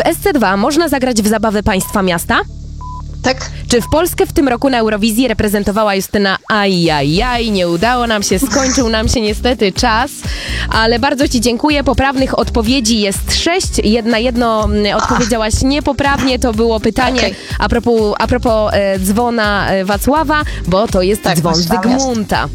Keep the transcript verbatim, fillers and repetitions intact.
w S C dwa można zagrać w zabawy państwa miasta? Tak. Czy w Polskę w tym roku na Eurowizji reprezentowała Justyna? Ajajaj, nie udało nam się, skończył nam się niestety czas, ale bardzo ci dziękuję. Poprawnych odpowiedzi jest sześć. Jedna jedno odpowiedziałaś niepoprawnie, to było pytanie Okay. a propos, a propos e, dzwona e, Wacława, bo to jest Tak, dzwon państwa Zygmunta.